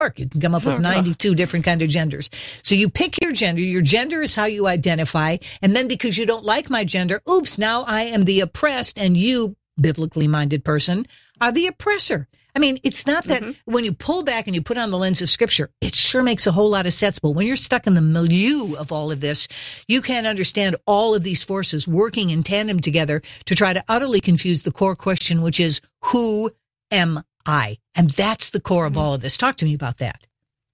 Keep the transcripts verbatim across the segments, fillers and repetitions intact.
work. You can come up with ninety-two different kind of genders. So you pick your gender. Your gender is how you identify. And then because you don't like my gender, oops, now I am the oppressed and you, biblically minded person, are the oppressor. I mean, it's not that mm-hmm. when you pull back and you put on the lens of scripture, it sure makes a whole lot of sense. But when you're stuck in the milieu of all of this, you can't understand all of these forces working in tandem together to try to utterly confuse the core question, which is, who am I? And that's the core of all of this. Talk to me about that.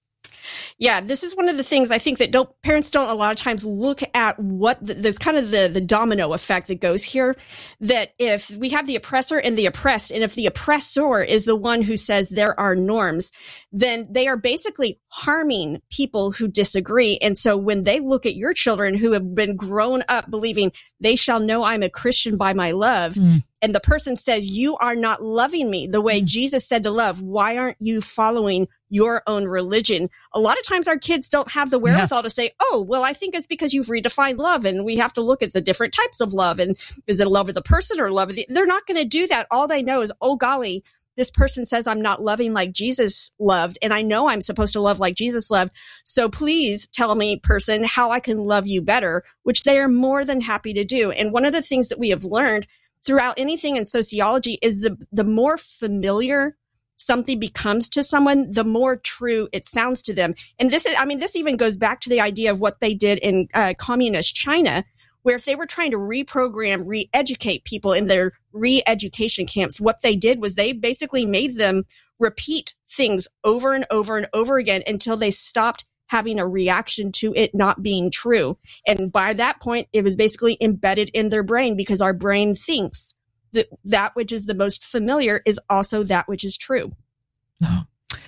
Yeah, this is one of the things I think that don't parents don't a lot of times look at what the, there's kind of the, the domino effect that goes here, that if we have the oppressor and the oppressed, and if the oppressor is the one who says there are norms, then they are basically harming people who disagree. And so when they look at your children who have been grown up believing they shall know I'm a Christian by my love, mm. and the person says, you are not loving me the way Jesus said to love, why aren't you following your own religion? A lot of times our kids don't have the wherewithal yeah. to say, oh, well, I think it's because you've redefined love and we have to look at the different types of love. And is it love of the person or love of the, they're not going to do that. All they know is, oh, golly, this person says I'm not loving like Jesus loved. And I know I'm supposed to love like Jesus loved. So please tell me, person, how I can love you better, which they are more than happy to do. And one of the things that we have learned throughout anything in sociology is the, the more familiar something becomes to someone, the more true it sounds to them. And this is, I mean, this even goes back to the idea of what they did in uh, communist China, where if they were trying to reprogram, re-educate people in their re-education camps, what they did was they basically made them repeat things over and over and over again until they stopped having a reaction to it not being true. And by that point, it was basically embedded in their brain, because our brain thinks that that which is the most familiar is also that which is true. Oh.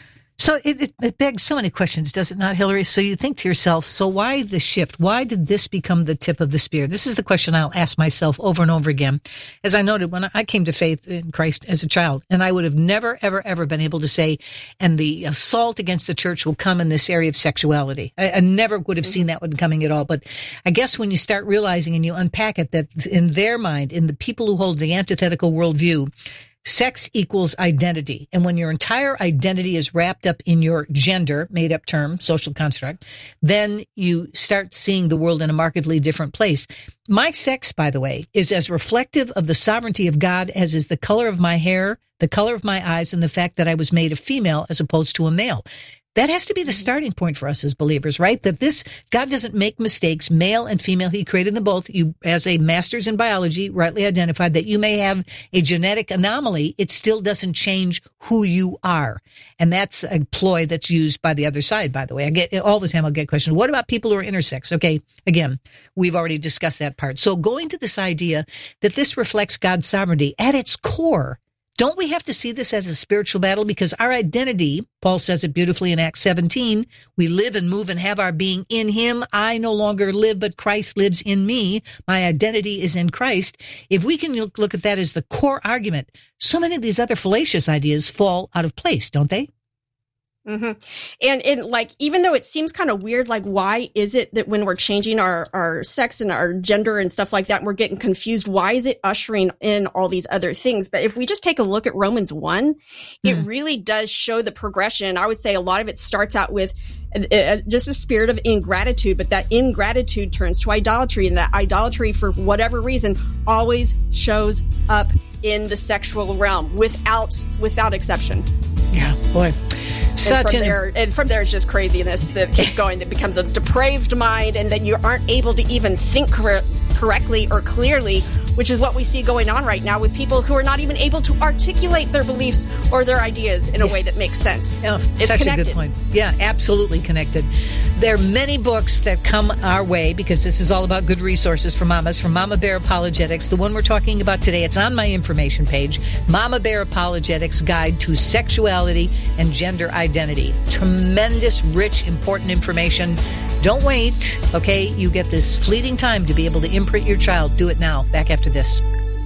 So it, it, it begs so many questions, does it not, Hillary? So you think to yourself, so why the shift? Why did this become the tip of the spear? This is the question I'll ask myself over and over again. As I noted, when I came to faith in Christ as a child, and I would have never, ever, ever been able to say, and the assault against the church will come in this area of sexuality. I, I never would have seen that one coming at all. But I guess when you start realizing and you unpack it, that in their mind, in the people who hold the antithetical worldview, sex equals identity. And when your entire identity is wrapped up in your gender, made up term, social construct, then you start seeing the world in a markedly different place. My sex, by the way, is as reflective of the sovereignty of God as is the color of my hair, the color of my eyes, and the fact that I was made a female as opposed to a male. That has to be the starting point for us as believers, right? That this, God doesn't make mistakes, male and female. He created them both. You, as a master's in biology, rightly identified that you may have a genetic anomaly. It still doesn't change who you are. And that's a ploy that's used by the other side, by the way. I get, all the time I'll get questioned, what about people who are intersex? Okay, again, we've already discussed that part. So going to this idea that this reflects God's sovereignty at its core, don't we have to see this as a spiritual battle? Because our identity, Paul says it beautifully in Acts seventeen, we live and move and have our being in him. I no longer live, but Christ lives in me. My identity is in Christ. If we can look at that as the core argument, so many of these other fallacious ideas fall out of place, don't they? Mm-hmm. And, and like, even though it seems kind of weird, like, why is it that when we're changing our, our sex and our gender and stuff like that, and we're getting confused, why is it ushering in all these other things? But if we just take a look at Romans one, mm-hmm. it really does show the progression. I would say a lot of it starts out with uh, just a spirit of ingratitude, but that ingratitude turns to idolatry, and that idolatry, for whatever reason, always shows up in the sexual realm without, without exception. Yeah, boy. Such and from an... there, and from there, it's just craziness that keeps going. That becomes a depraved mind, and then you aren't able to even think cor- correctly or clearly, which is what we see going on right now with people who are not even able to articulate their beliefs or their ideas in yeah. a way that makes sense. Oh, it's such connected. a good point. Yeah, absolutely connected. There are many books that come our way, because this is all about good resources for mamas, from Mama Bear Apologetics. The one we're talking about today, it's on my information page, Mama Bear Apologetics Guide to Sexuality and Gender Identity. Tremendous, rich, important information. Don't wait, okay? You get this fleeting time to be able to imprint your child. Do it now. Back after this.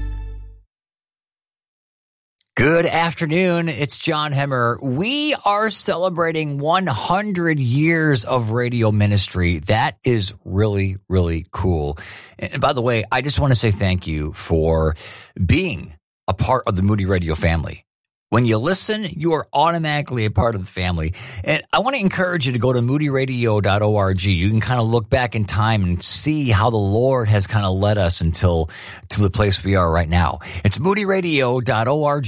Good afternoon. It's John Hemmer. We are celebrating one hundred years of radio ministry. That is really, really cool. And by the way, I just want to say thank you for being a part of the Moody Radio family. When you listen, you are automatically a part of the family. And I want to encourage you to go to moody radio dot org. You can kind of look back in time and see how the Lord has kind of led us until to the place we are right now. It's moody radio dot org.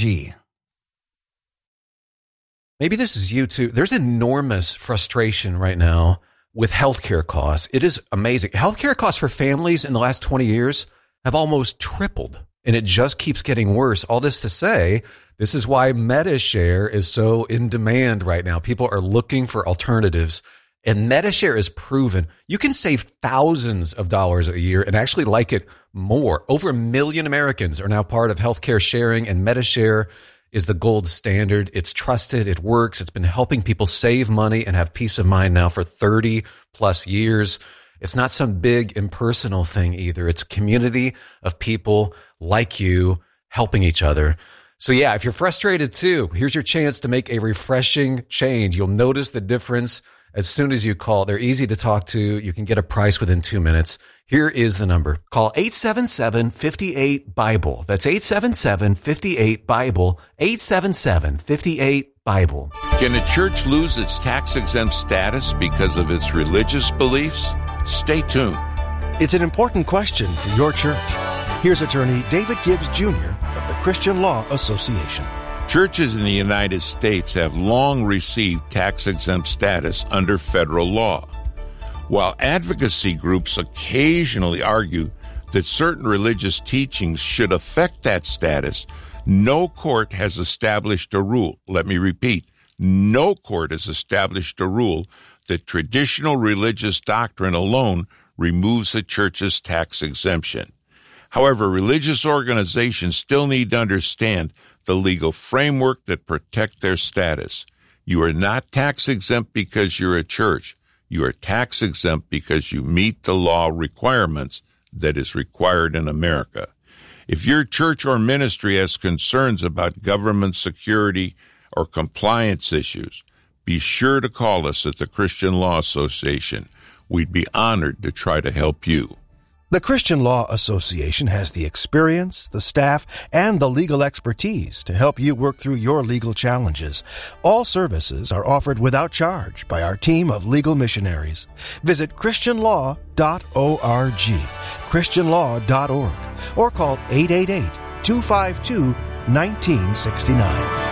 Maybe this is you too. There's enormous frustration right now with healthcare costs. It is amazing. Healthcare costs for families in the last twenty years have almost tripled, and it just keeps getting worse. All this to say, this is why MediShare is so in demand right now. People are looking for alternatives, and MediShare is proven. You can save thousands of dollars a year and actually like it more. Over a million Americans are now part of healthcare sharing, and MediShare is the gold standard. It's trusted. It works. It's been helping people save money and have peace of mind now for thirty plus years. It's not some big impersonal thing either. It's a community of people like you helping each other. So yeah, if you're frustrated too, here's your chance to make a refreshing change. You'll notice the difference as soon as you call. They're easy to talk to. You can get a price within two minutes. Here is the number. Call eight seven seven, five eight, BIBLE. That's eight seven seven, five eight, BIBLE. eight seven seven, five eight, BIBLE. Can a church lose its tax-exempt status because of its religious beliefs? Stay tuned. It's an important question for your church. Here's attorney David Gibbs Junior of the Christian Law Association. Churches in the United States have long received tax-exempt status under federal law. While advocacy groups occasionally argue that certain religious teachings should affect that status, no court has established a rule. Let me repeat, no court has established a rule that traditional religious doctrine alone removes a church's tax exemption. However, religious organizations still need to understand the legal framework that protect their status. You are not tax exempt because you're a church. You are tax exempt because you meet the law requirements that is required in America. If your church or ministry has concerns about government security or compliance issues, be sure to call us at the Christian Law Association. We'd be honored to try to help you. The Christian Law Association has the experience, the staff, and the legal expertise to help you work through your legal challenges. All services are offered without charge by our team of legal missionaries. Visit christian law dot org, christian law dot org, or call eight eight eight, two five two, one nine six nine.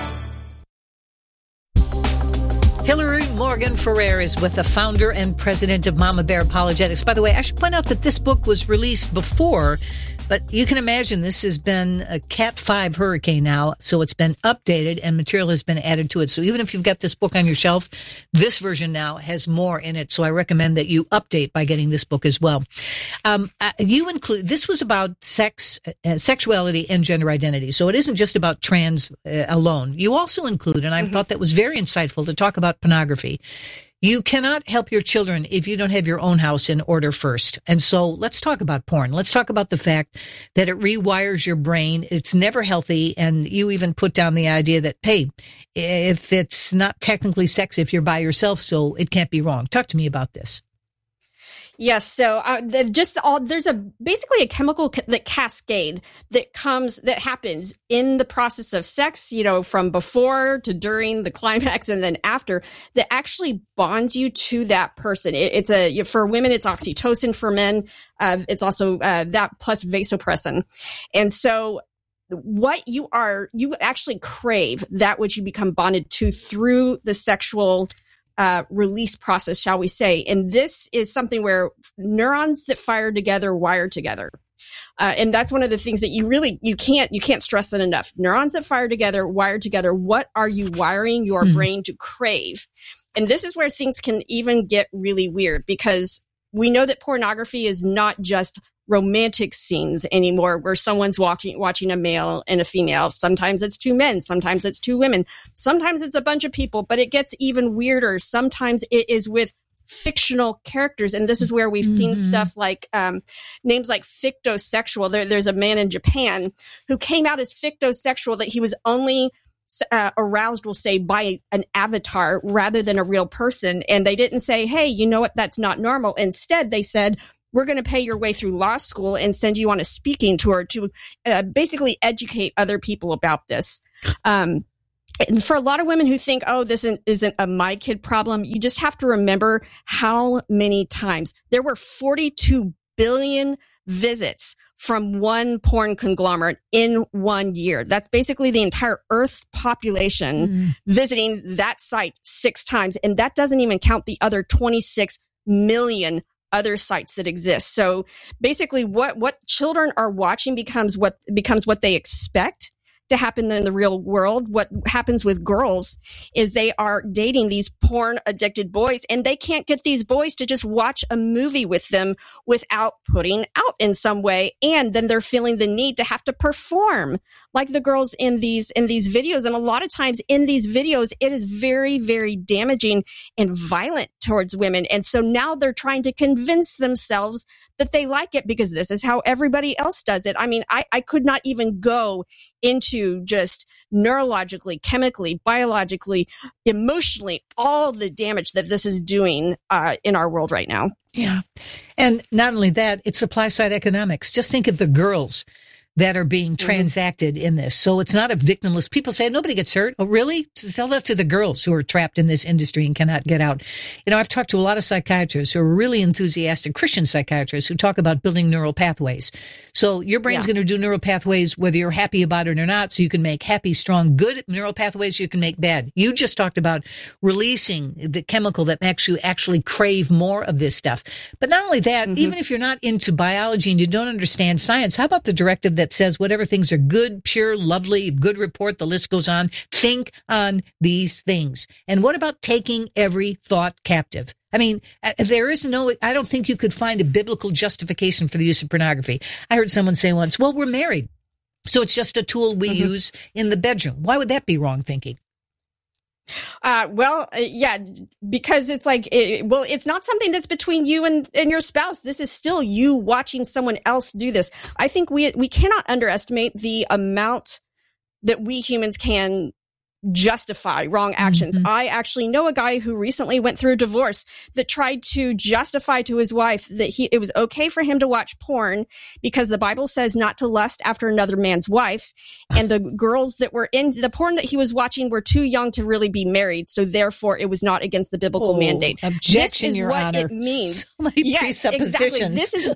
Hillary Morgan Ferrer is with the founder and president of Mama Bear Apologetics. By the way, I should point out that this book was released before, but you can imagine this has been a Cat five hurricane now, so it's been updated and material has been added to it. So even if you've got this book on your shelf, this version now has more in it. So I recommend that you update by getting this book as well. Um, uh, you include, this was about sex, uh, sexuality and gender identity. So it isn't just about trans uh, alone. You also include, and I mm-hmm. thought that was very insightful to talk about pornography. You cannot help your children if you don't have your own house in order first. And so let's talk about porn. Let's talk about the fact that it rewires your brain. It's never healthy. And you even put down the idea that, hey, if it's not technically sex, if you're by yourself, so it can't be wrong. Talk to me about this. Yes. So uh, just all there's a basically a chemical ca- that cascade that comes that happens in the process of sex, you know, from before to during the climax and then after, that actually bonds you to that person. It, it's a for women, it's oxytocin. For men, uh, it's also uh, that plus vasopressin. And so what you are, you actually crave that which you become bonded to through the sexual Uh, release process, shall we say. And this is something where neurons that fire together wire together. Uh, and that's one of the things that you really, you can't, you can't stress that enough. Neurons that fire together, wire together. What are you wiring your mm-hmm. brain to crave? And this is where things can even get really weird, because we know that pornography is not just romantic scenes anymore where someone's walking, watching a male and a female. Sometimes it's two men. Sometimes it's two women. Sometimes it's a bunch of people, but it gets even weirder. Sometimes it is with fictional characters. And this is where we've mm-hmm. seen stuff like, um, names like fictosexual. There, there's a man in Japan who came out as fictosexual, that he was only Uh, aroused, we'll say, by an avatar rather than a real person. And they didn't say, hey, you know what, that's not normal. Instead, they said, we're going to pay your way through law school and send you on a speaking tour to uh, basically educate other people about this. Um, And for a lot of women who think, oh, this isn't, isn't a my kid problem, you just have to remember how many times there were forty-two billion visits from one porn conglomerate in one year. That's basically the entire Earth population mm. visiting that site six times. And that doesn't even count the other twenty-six million other sites that exist. So basically what, what children are watching becomes what becomes what they expect to happen in the real world. What happens with girls is they are dating these porn addicted boys, and they can't get these boys to just watch a movie with them without putting out in some way. And then they're feeling the need to have to perform like the girls in these, in these videos. And a lot of times in these videos, it is very, very damaging and violent towards women. And so now they're trying to convince themselves that they like it because this is how everybody else does it. I mean, I, I could not even go into just neurologically, chemically, biologically, emotionally, all the damage that this is doing uh, in our world right now. Yeah. And not only that, it's supply side economics. Just think of the girls that are being transacted mm-hmm. in this. So it's not a victimless. People say nobody gets hurt. Oh, really? Tell that to the girls who are trapped in this industry and cannot get out. You know, I've talked to a lot of psychiatrists who are really enthusiastic Christian psychiatrists who talk about building neural pathways. So your brain's yeah. going to do neural pathways whether you're happy about it or not. So you can make happy, strong, good neural pathways. You can make bad. You just talked about releasing the chemical that makes you actually crave more of this stuff. But not only that, mm-hmm. even if you're not into biology and you don't understand science, how about the directive that that says whatever things are good, pure, lovely, good report, the list goes on. Think on these things. And what about taking every thought captive? I mean, there is no, I don't think you could find a biblical justification for the use of pornography. I heard someone say once, well, we're married, so it's just a tool we mm-hmm. use in the bedroom. Why would that be wrong thinking? Uh, well, uh, yeah, because it's like, it, well, it's not something that's between you and, and your spouse. This is still you watching someone else do this. I think we, we cannot underestimate the amount that we humans can justify wrong actions. Mm-hmm. I actually know a guy who recently went through a divorce that tried to justify to his wife that he, it was okay for him to watch porn because the Bible says not to lust after another man's wife. And the girls that were in the porn that he was watching were too young to really be married. So therefore it was not against the biblical oh, mandate. Objection, this is Your what Honor. It means. So many yes, exactly. This is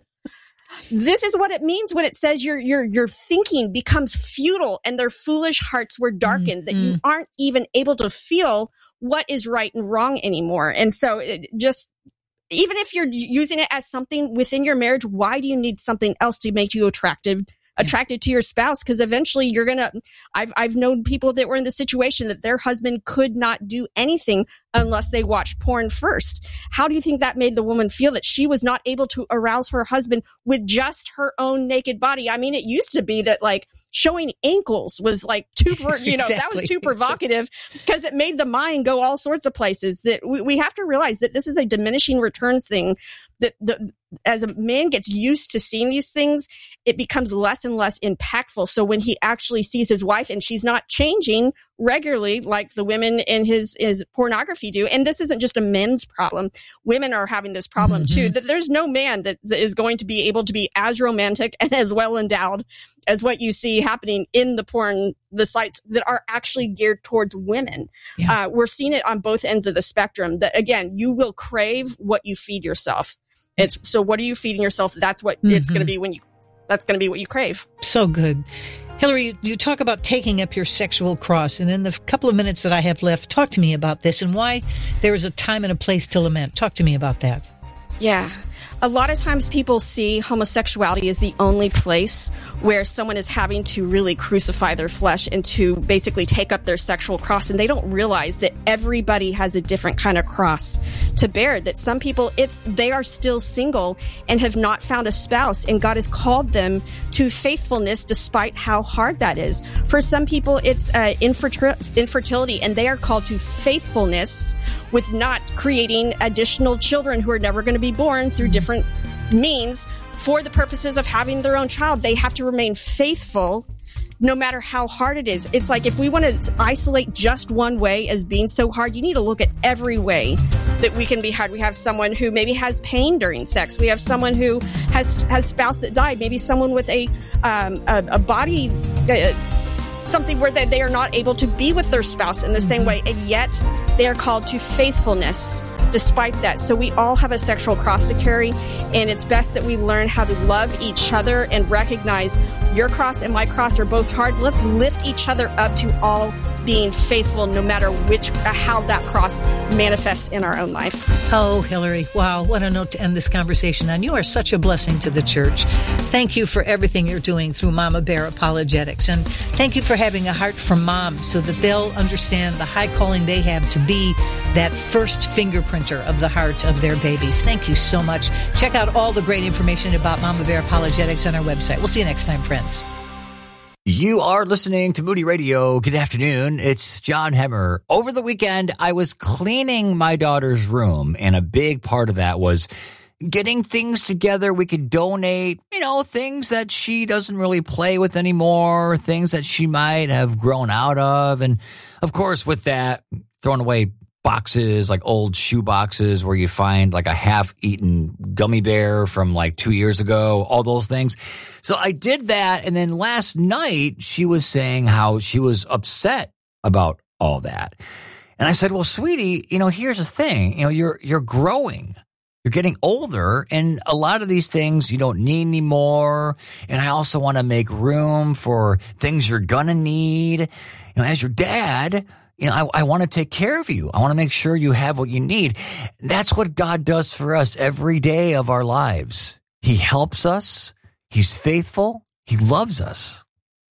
This is what it means when it says your your your thinking becomes futile and their foolish hearts were darkened, mm-hmm. that you aren't even able to feel what is right and wrong anymore. And so it just, even if you're using it as something within your marriage, why do you need something else to make you attractive? attracted to your spouse? Because eventually you're going to, I've, I've known people that were in the situation that their husband could not do anything unless they watched porn first. How do you think that made the woman feel that she was not able to arouse her husband with just her own naked body? I mean, it used to be that like showing ankles was like too, you know, exactly. that was too provocative because it made the mind go all sorts of places. That we, we have to realize that this is a diminishing returns thing. That the, as a man gets used to seeing these things, it becomes less and less impactful. So when he actually sees his wife and she's not changing regularly like the women in his, his pornography do, and this isn't just a men's problem. Women are having this problem mm-hmm. too, that there's no man that is going to be able to be as romantic and as well endowed as what you see happening in the porn, the sites that are actually geared towards women. Yeah. Uh, we're seeing it on both ends of the spectrum that, again, you will crave what you feed yourself. It's so what are you feeding yourself? That's what mm-hmm. it's going to be when you, that's going to be what you crave. So good. Hillary, you, you talk about taking up your sexual cross. And in the couple of minutes that I have left, talk to me about this and why there is a time and a place to lament. Talk to me about that. Yeah. A lot of times people see homosexuality as the only place where someone is having to really crucify their flesh and to basically take up their sexual cross. And they don't realize that everybody has a different kind of cross to bear, that some people, it's, they are still single and have not found a spouse, and God has called them to faithfulness despite how hard that is. For some people, it's uh, infertil- infertility, and they are called to faithfulness with not creating additional children who are never going to be born through different means for the purposes of having their own child. They have to remain faithful no matter how hard it is. It's like if we want to isolate just one way as being so hard, you need to look at every way that we can be hard. We have someone who maybe has pain during sex. We have someone who has has spouse that died. Maybe someone with a um, a, a body. Uh, something where they, they are not able to be with their spouse in the same way, and yet they are called to faithfulness despite that. So we all have a sexual cross to carry, and it's best that we learn how to love each other and recognize your cross and my cross are both hard. Let's lift each other up to all being faithful, no matter which how that cross manifests in our own life. Oh, Hillary, wow, what a note to end this conversation on. You are such a blessing to the church. Thank you for everything you're doing through Mama Bear Apologetics, and thank you for having a heart for moms so that they'll understand the high calling they have to be that first fingerprinter of the heart of their babies. Thank you so much. Check out all the great information about Mama Bear Apologetics on our website. We'll see you next time, friends. You are listening to Moody Radio. Good afternoon. It's John Hemmer. Over the weekend, I was cleaning my daughter's room, and a big part of that was getting things together we could donate, you know, things that she doesn't really play with anymore, things that she might have grown out of. And, of course, with that, throwing away boxes, like old shoe boxes where you find like a half-eaten gummy bear from like two years ago, all those things. So I did that, and then last night she was saying how she was upset about all that. And I said, well, sweetie, you know, here's the thing. You know, you're you're growing. You're getting older, and a lot of these things you don't need anymore. And I also want to make room for things you're going to need. You know, as your dad, you know, I, I want to take care of you. I want to make sure you have what you need. That's what God does for us every day of our lives. He helps us. He's faithful. He loves us.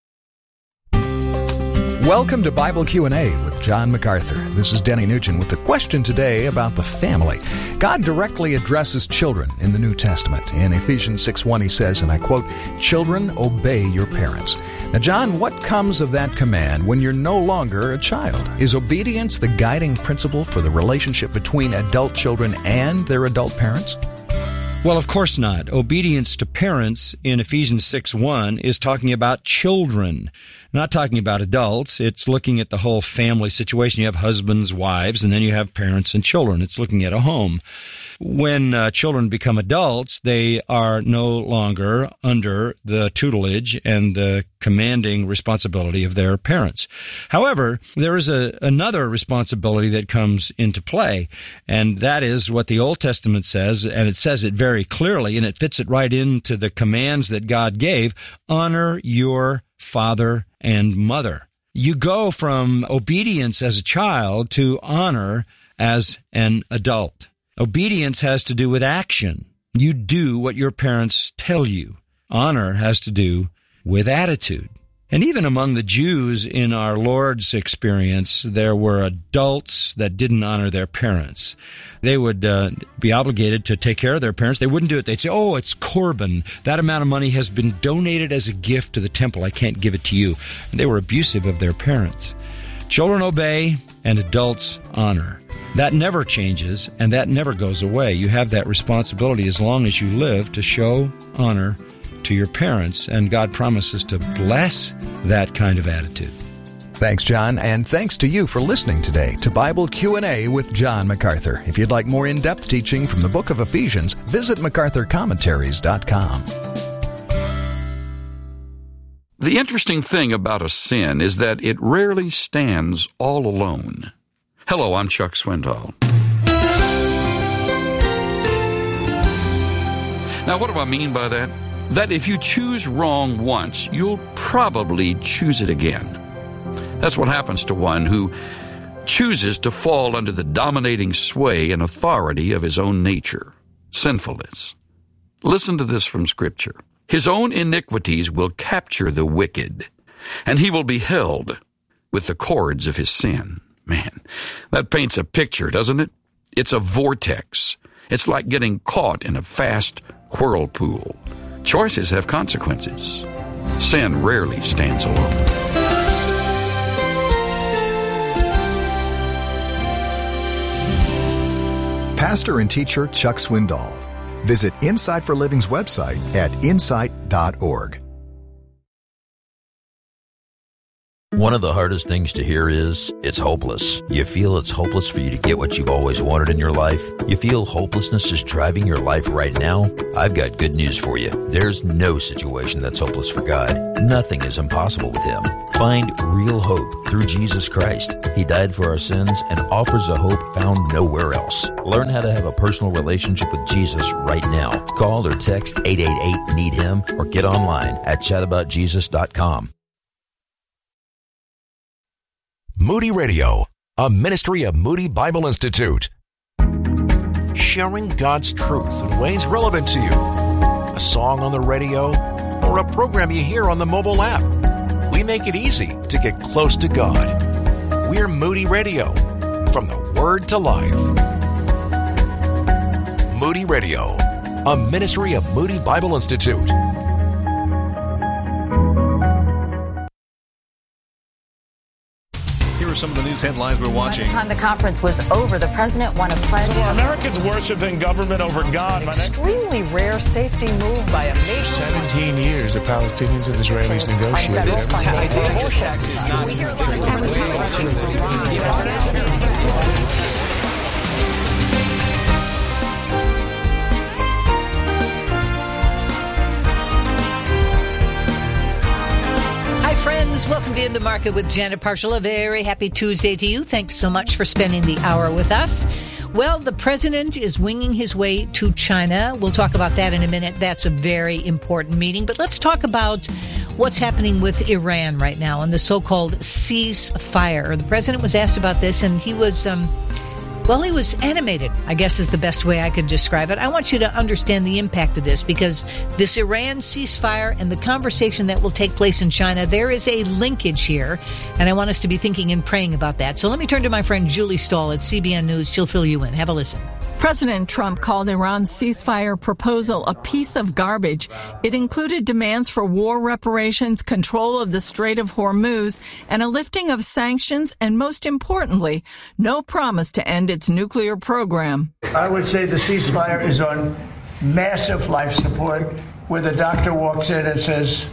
Welcome to Bible Q and A with John MacArthur. This is Denny Nugent with the question today about the family. God directly addresses children in the New Testament. In Ephesians six one, he says, and I quote, "Children, obey your parents." Now, John, what comes of that command when you're no longer a child? Is obedience the guiding principle for the relationship between adult children and their adult parents? Well, of course not. Obedience to parents in Ephesians six one is talking about children, not talking about adults. It's looking at the whole family situation. You have husbands, wives, and then you have parents and children. It's looking at a home. When uh, children become adults, they are no longer under the tutelage and the commanding responsibility of their parents. However, there is a, another responsibility that comes into play, and that is what the Old Testament says, and it says it very clearly, and it fits it right into the commands that God gave. Honor your father and mother. You go from obedience as a child to honor as an adult. Obedience has to do with action. You do what your parents tell you. Honor has to do with attitude. And even among the Jews in our Lord's experience, there were adults that didn't honor their parents. They would uh, be obligated to take care of their parents. They wouldn't do it. They'd say, oh, it's Corban. That amount of money has been donated as a gift to the temple. I can't give it to you. And they were abusive of their parents. Children obey and adults honor. That never changes, and that never goes away. You have that responsibility as long as you live to show honor to your parents, and God promises to bless that kind of attitude. Thanks, John, and thanks to you for listening today to Bible Q and A with John MacArthur. If you'd like more in-depth teaching from the book of Ephesians, visit macarthur commentaries dot com. The interesting thing about a sin is that it rarely stands all alone. Hello, I'm Chuck Swindoll. Now, what do I mean by that? That if you choose wrong once, you'll probably choose it again. That's what happens to one who chooses to fall under the dominating sway and authority of his own nature, sinfulness. Listen to this from Scripture. His own iniquities will capture the wicked, and he will be held with the cords of his sin. Man, that paints a picture, doesn't it? It's a vortex. It's like getting caught in a fast whirlpool. Choices have consequences. Sin rarely stands alone. Pastor and teacher Chuck Swindoll. Visit Insight for Living's website at insight dot org. One of the hardest things to hear is, it's hopeless. You feel it's hopeless for you to get what you've always wanted in your life? You feel hopelessness is driving your life right now? I've got good news for you. There's no situation that's hopeless for God. Nothing is impossible with Him. Find real hope through Jesus Christ. He died for our sins and offers a hope found nowhere else. Learn how to have a personal relationship with Jesus right now. Call or text eight eight eight, need him or get online at chat about jesus dot com. Moody Radio, a ministry of Moody Bible Institute. Sharing God's truth in ways relevant to you. A song on the radio or a program you hear on the mobile app. We make it easy to get close to God. We're Moody Radio, from the Word to Life. Moody Radio, a ministry of Moody Bible Institute. Here are some of the news headlines we're watching. By the time the conference was over, the president won a pledge. So Americans worshiping government over God. An extremely rare safety move by a nation. Seventeen years the Palestinians and Israelis negotiated. Friends, welcome to In the Market with Janet Parshall. A very happy Tuesday to you. Thanks so much for spending the hour with us. Well, the president is winging his way to China. We'll talk about that in a minute. That's a very important meeting. But let's talk about what's happening with Iran right now and the so-called ceasefire. The president was asked about this, and he was... Um, Well, he was animated, I guess is the best way I could describe it. I want you to understand the impact of this, because this Iran ceasefire and the conversation that will take place in China, there is a linkage here, and I want us to be thinking and praying about that. So let me turn to my friend Julie Stahl at C B N News. She'll fill you in. Have a listen. President Trump called Iran's ceasefire proposal a piece of garbage. It included demands for war reparations, control of the Strait of Hormuz, and a lifting of sanctions, and most importantly, no promise to end its nuclear program. I would say the ceasefire is on massive life support, where the doctor walks in and says,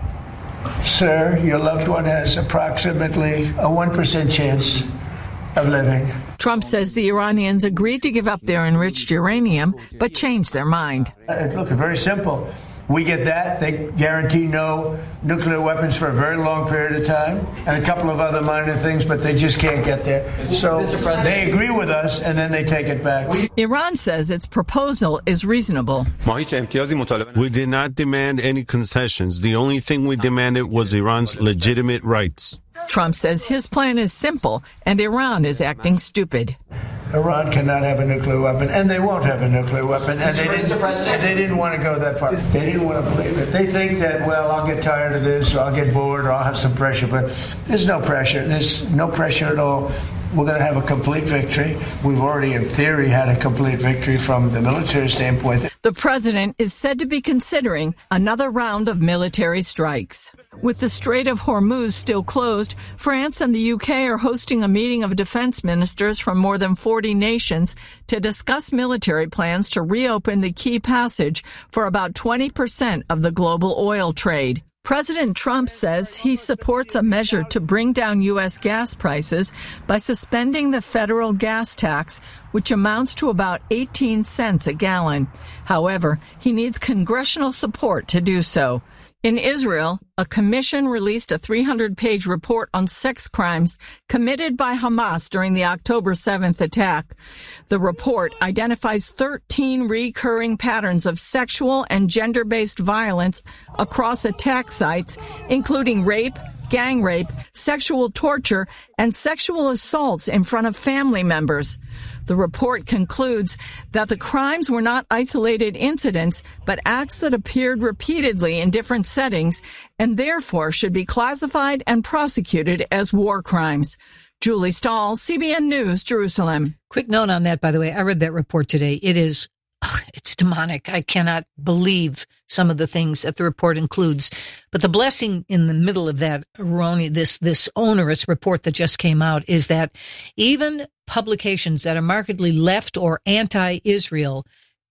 "Sir, your loved one has approximately a one percent chance of living." Trump says the Iranians agreed to give up their enriched uranium, but changed their mind. Uh, look, it's very simple. We get that. They guarantee no nuclear weapons for a very long period of time, and a couple of other minor things, but they just can't get there. So they agree with us, and then they take it back. Iran says its proposal is reasonable. We did not demand any concessions. The only thing we demanded was Iran's legitimate rights. Trump says his plan is simple, and Iran is acting stupid. Iran cannot have a nuclear weapon, and they won't have a nuclear weapon, and they didn't, and they didn't want to go that far. They didn't want to believe it. They think that, well, I'll get tired of this, or I'll get bored, or I'll have some pressure, but there's no pressure. There's no pressure at all. We're going to have a complete victory. We've already, in theory, had a complete victory from the military standpoint. The president is said to be considering another round of military strikes. With the Strait of Hormuz still closed, France and the U K are hosting a meeting of defense ministers from more than forty nations to discuss military plans to reopen the key passage for about twenty percent of the global oil trade. President Trump says he supports a measure to bring down U S gas prices by suspending the federal gas tax, which amounts to about eighteen cents a gallon. However, he needs congressional support to do so. In Israel, a commission released a three hundred page report on sex crimes committed by Hamas during the October seventh attack. The report identifies thirteen recurring patterns of sexual and gender-based violence across attack sites, including rape, gang rape, sexual torture, and sexual assaults in front of family members. The report concludes that the crimes were not isolated incidents, but acts that appeared repeatedly in different settings and therefore should be classified and prosecuted as war crimes. Julie Stahl, C B N News, Jerusalem. Quick note on that, by the way. I read that report today. It is, ugh, it's demonic. I cannot believe some of the things that the report includes. But the blessing in the middle of that erroneous, this, this onerous report that just came out is that even publications that are markedly left or anti-Israel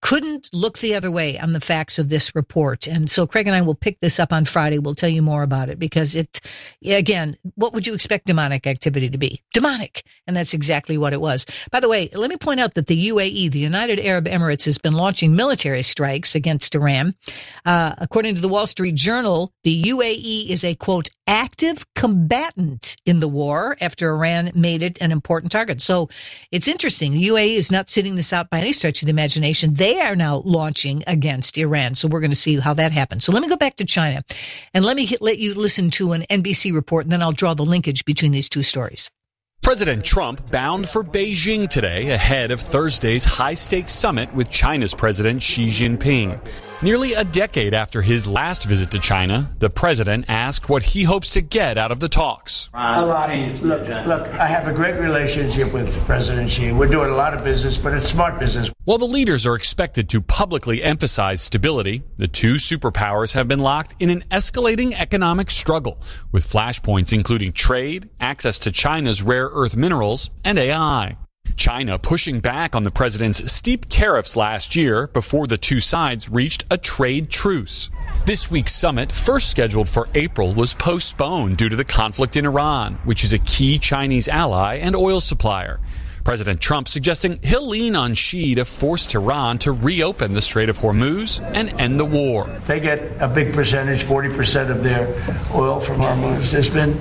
couldn't look the other way on the facts of this report. And so Craig and I will pick this up on Friday. We'll tell you more about it because it, again, what would you expect demonic activity to be? Demonic. And that's exactly what it was. By the way, let me point out that the U A E, the United Arab Emirates, has been launching military strikes against Iran. Uh, according to the Wall Street Journal, the U A E is a, quote, active combatant in the war after Iran made it an important target. So it's interesting. The U A E is not sitting this out by any stretch of the imagination. They are now launching against Iran. So we're going to see how that happens. So let me go back to China and let me hit, let you listen to an N B C report, and then I'll draw the linkage between these two stories. President Trump bound for Beijing today ahead of Thursday's high-stakes summit with China's President Xi Jinping. Nearly a decade after his last visit to China, the president asked what he hopes to get out of the talks. A lot. Look, look, I have a great relationship with President Xi. We're doing a lot of business, but it's smart business. While the leaders are expected to publicly emphasize stability, the two superpowers have been locked in an escalating economic struggle, with flashpoints including trade, access to China's rare earth minerals, and A I. China pushing back on the president's steep tariffs last year before the two sides reached a trade truce. This week's summit, first scheduled for April, was postponed due to the conflict in Iran, which is a key Chinese ally and oil supplier. President Trump suggesting he'll lean on Xi to force Tehran to reopen the Strait of Hormuz and end the war. They get a big percentage, forty percent of their oil from Hormuz. There's been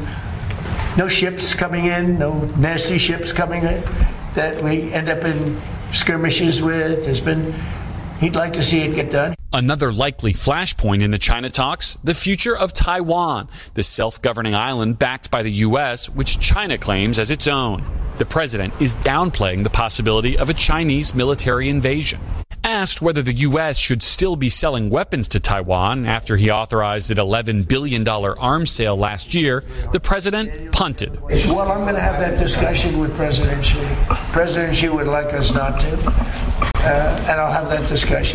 no ships coming in, no nasty ships coming in that we end up in skirmishes with. There's been, he'd like to see it get done. Another likely flashpoint in the China talks, the future of Taiwan, the self-governing island backed by the U S, which China claims as its own. The president is downplaying the possibility of a Chinese military invasion. Asked whether the U S should still be selling weapons to Taiwan after he authorized an eleven billion dollars arms sale last year, the president punted. Well, I'm going to have that discussion with President Xi. President Xi would like us not to, uh, and I'll have that discussion.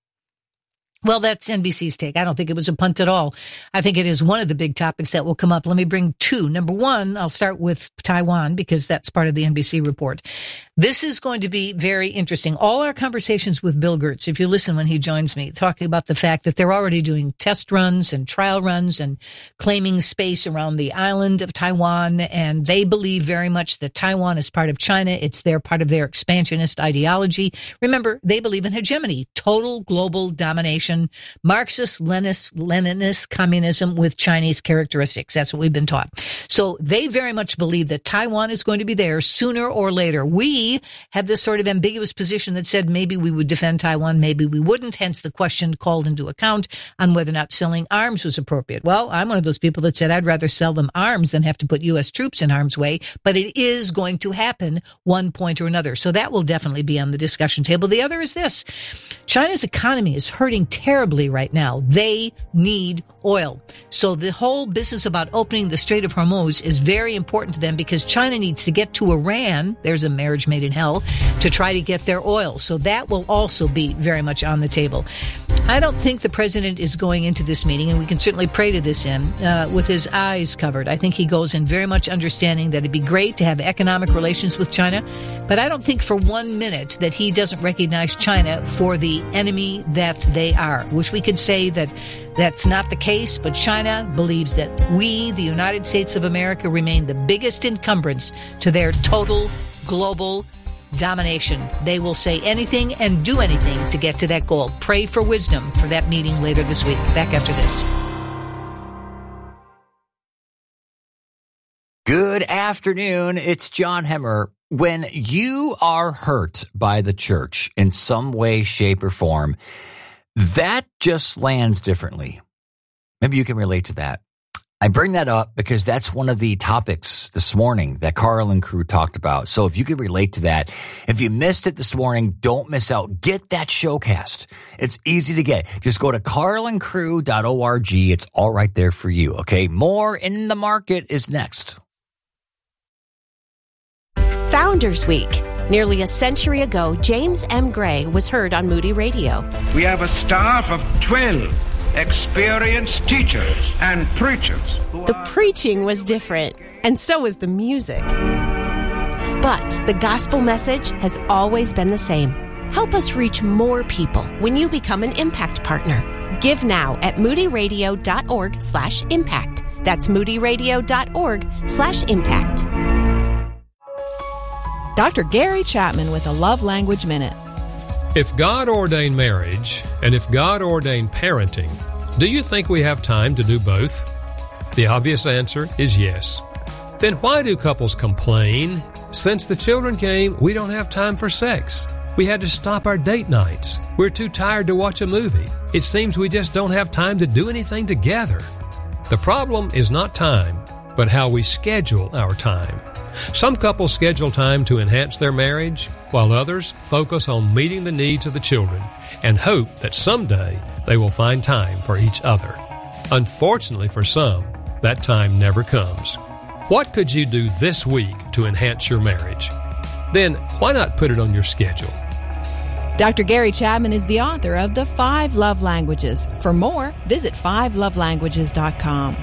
Well, that's N B C's take. I don't think it was a punt at all. I think it is one of the big topics that will come up. Let me bring two. Number one, I'll start with Taiwan because that's part of the N B C report. This is going to be very interesting. All our conversations with Bill Gertz, if you listen when he joins me, talking about the fact that they're already doing test runs and trial runs and claiming space around the island of Taiwan. And they believe very much that Taiwan is part of China. It's their part of their expansionist ideology. Remember, they believe in hegemony, total global domination, Marxist, Leninist, Leninist communism with Chinese characteristics. That's what we've been taught. So they very much believe that Taiwan is going to be there sooner or later. We have this sort of ambiguous position that said maybe we would defend Taiwan, maybe we wouldn't. Hence the question called into account on whether or not selling arms was appropriate. Well, I'm one of those people that said I'd rather sell them arms than have to put U S troops in harm's way, but it is going to happen one point or another. So that will definitely be on the discussion table. The other is this. China's economy is hurting terribly right now. They need oil. So the whole business about opening the Strait of Hormuz is very important to them because China needs to get to Iran. There's a marriage made in hell to try to get their oil. So that will also be very much on the table. I don't think the president is going into this meeting, and we can certainly pray to this end, uh, with his eyes covered. I think he goes in very much understanding that it'd be great to have economic relations with China, but I don't think for one minute that he doesn't recognize China for the enemy that they are. Wish we could say that that's not the case, but China believes that we, the United States of America, remain the biggest encumbrance to their total global domination. They will say anything and do anything to get to that goal. Pray for wisdom for that meeting later this week. Back after this. Good afternoon. It's John Hemmer. When you are hurt by the church in some way, shape, or form, that just lands differently. Maybe you can relate to that. I bring that up because that's one of the topics this morning that Carl and crew talked about. So if you can relate to that, if you missed it this morning, don't miss out. Get that showcast. It's easy to get. Just go to carl and crew dot org. It's all right there for you. Okay. More in the market is next. Founders Week. Nearly a century ago, James M. Gray was heard on Moody Radio. We have a staff of twelve experienced teachers and preachers. The preaching was different, and so was the music. But the gospel message has always been the same. Help us reach more people when you become an Impact Partner. Give now at moodyradio.org slash impact. That's moodyradio.org slash impact. Doctor Gary Chapman with a Love Language Minute. If God ordained marriage and if God ordained parenting, do you think we have time to do both? The obvious answer is yes. Then why do couples complain? Since the children came, we don't have time for sex. We had to stop our date nights. We're too tired to watch a movie. It seems we just don't have time to do anything together. The problem is not time, but how we schedule our time. Some couples schedule time to enhance their marriage, while others focus on meeting the needs of the children and hope that someday they will find time for each other. Unfortunately for some, that time never comes. What could you do this week to enhance your marriage? Then why not put it on your schedule? Doctor Gary Chapman is the author of The Five Love Languages. For more, visit five love languages dot com.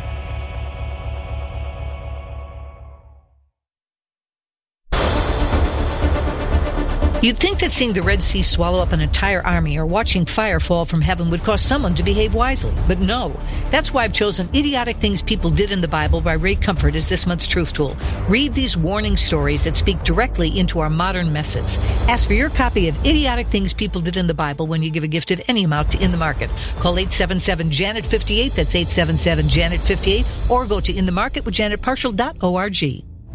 You'd think that seeing the Red Sea swallow up an entire army or watching fire fall from heaven would cause someone to behave wisely. But no. That's why I've chosen Idiotic Things People Did in the Bible by Ray Comfort as this month's Truth Tool. Read these warning stories that speak directly into our modern messes. Ask for your copy of Idiotic Things People Did in the Bible when you give a gift at any amount to In the Market. Call eight seven seven, Janet fifty-eight, that's eight seven seven, Janet fifty-eight, or go to in the market with janet partial dot org.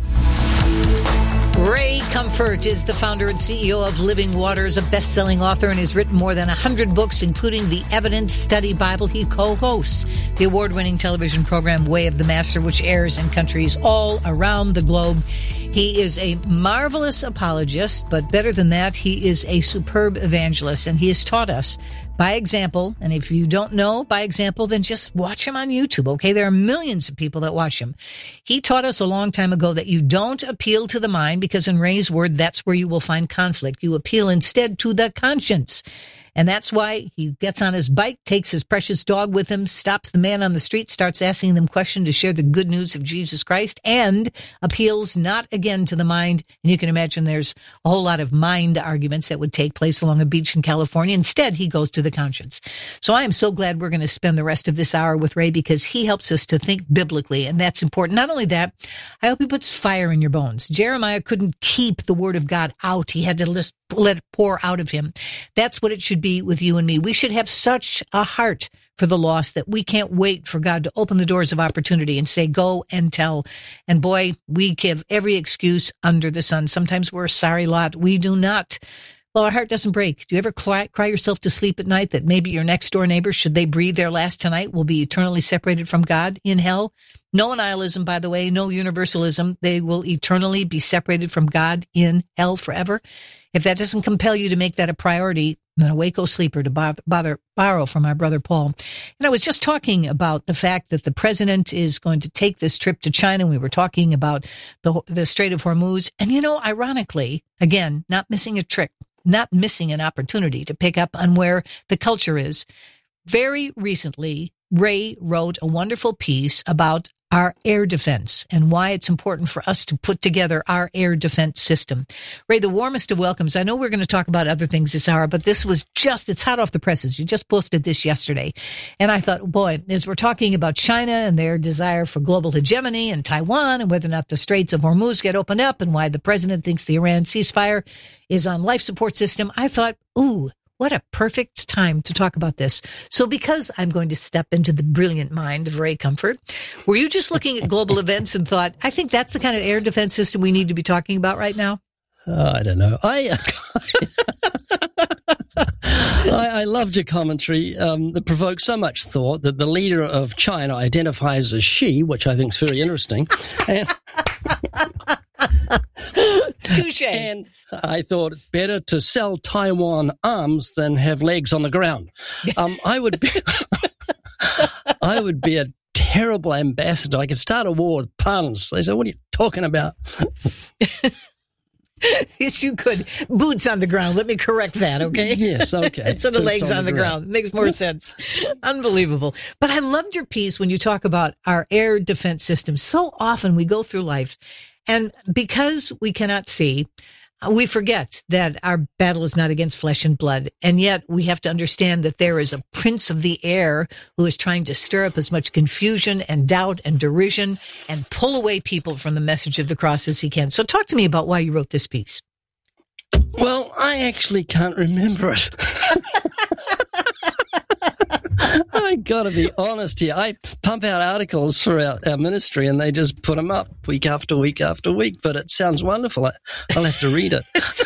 Ray Comfort is the founder and C E O of Living Waters, a best-selling author, and has written more than one hundred books, including the Evidence Study Bible. He co-hosts the award-winning television program Way of the Master, which airs in countries all around the globe. He is a marvelous apologist, but better than that, he is a superb evangelist, and he has taught us by example. And if you don't know by example, then just watch him on YouTube, okay? There are millions of people that watch him. He taught us a long time ago that you don't appeal to the mind, because in Ray's word, that's where you will find conflict. You appeal instead to the conscience. And that's why he gets on his bike, takes his precious dog with him, stops the man on the street, starts asking them questions to share the good news of Jesus Christ, and appeals not again to the mind. And you can imagine there's a whole lot of mind arguments that would take place along a beach in California. Instead, he goes to the conscience. So I am so glad we're going to spend the rest of this hour with Ray, because he helps us to think biblically, and that's important. Not only that, I hope he puts fire in your bones. Jeremiah couldn't keep the word of God out. He had to just let it pour out of him. That's what it should be with you and me. We should have such a heart for the lost that we can't wait for God to open the doors of opportunity and say, go and tell. And boy, we give every excuse under the sun. Sometimes we're a sorry lot. We do not. Well, our heart doesn't break. Do you ever cry, cry yourself to sleep at night that maybe your next door neighbor, should they breathe their last tonight, will be eternally separated from God in hell? No nihilism, by the way, no universalism. They will eternally be separated from God in hell forever. If that doesn't compel you to make that a priority, then awake, O sleeper, to bother, bother, borrow from our brother Paul. And I was just talking about the fact that the president is going to take this trip to China. We were talking about the, the Strait of Hormuz. And, you know, ironically, again, not missing a trick, not missing an opportunity to pick up on where the culture is. Very recently, Ray wrote a wonderful piece about our air defense and why it's important for us to put together our air defense system. Ray, the warmest of welcomes. I know we're going to talk about other things this hour, but this was just, it's hot off the presses. You just posted this yesterday. And I thought, boy, as we're talking about China and their desire for global hegemony and Taiwan and whether or not the Straits of Hormuz get opened up and why the president thinks the Iran ceasefire is on life support system, I thought, ooh, what a perfect time to talk about this. So because I'm going to step into the brilliant mind of Ray Comfort, were you just looking at global events and thought, I think that's the kind of air defense system we need to be talking about right now? Uh, I don't know. I, I I loved your commentary um, that provoked so much thought that the leader of China identifies as she, which I think is very interesting. And touche. And I thought better to sell Taiwan arms than have legs on the ground. Um, I would be, I would be a terrible ambassador. I could start a war with puns. They say, "What are you talking about?" Yes, you could. Boots on the ground. Let me correct that, okay? Yes, okay. Instead of legs on, on the, the ground. ground. Makes more sense. Unbelievable. But I loved your piece when you talk about our air defense system. So often we go through life, and because we cannot see, we forget that our battle is not against flesh and blood. And yet we have to understand that there is a prince of the air who is trying to stir up as much confusion and doubt and derision and pull away people from the message of the cross as he can. So talk to me about why you wrote this piece. Well, I actually can't remember it. I gotta be honest here. I pump out articles for our, our ministry and they just put them up week after week after week, but it sounds wonderful. I, I'll have to read it.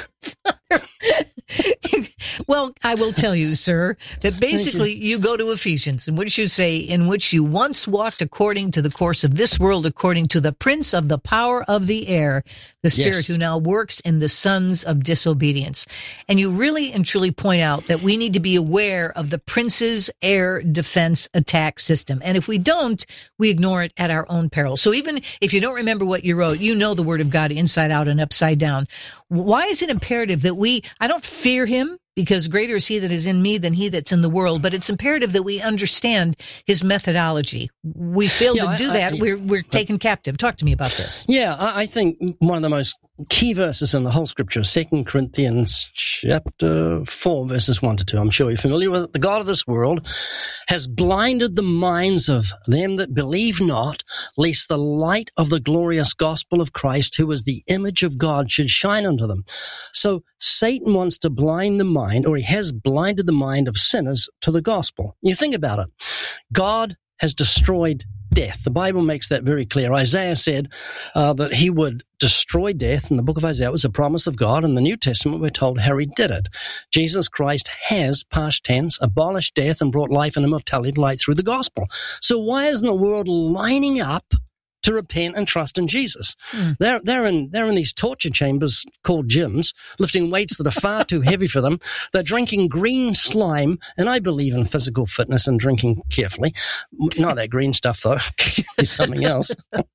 Well, I will tell you, sir, that basically you. you go to Ephesians, in which you say, in which you once walked according to the course of this world, according to the prince of the power of the air, the spirit yes. who now works in the sons of disobedience. And you really and truly point out that we need to be aware of the prince's air defense attack system. And if we don't, we ignore it at our own peril. So even if you don't remember what you wrote, you know the word of God inside out and upside down. Why is it imperative that we, I don't fear him, because greater is he that is in me than he that's in the world, but it's imperative that we understand his methodology. We fail yeah, to do I, that, I, we're we're taken captive. Talk to me about this. Yeah, I, I think one of the most key verses in the whole scripture, Second Corinthians chapter four, verses one to two. I'm sure you're familiar with it. The God of this world has blinded the minds of them that believe not, lest the light of the glorious gospel of Christ, who is the image of God, should shine unto them. So Satan wants to blind the mind, or he has blinded the mind of sinners to the gospel. You think about it. God has destroyed death. The Bible makes that very clear. Isaiah said uh, that he would destroy death in the book of Isaiah. It was a promise of God. In the New Testament, we're told how he did it. Jesus Christ has, past tense, abolished death and brought life and immortality to light through the gospel. So why isn't the world lining up to repent and trust in Jesus? Mm. They're, they're in, they're in these torture chambers called gyms, lifting weights that are far too heavy for them. They're drinking green slime, and I believe in physical fitness and drinking carefully. Not that green stuff, though. It's something else.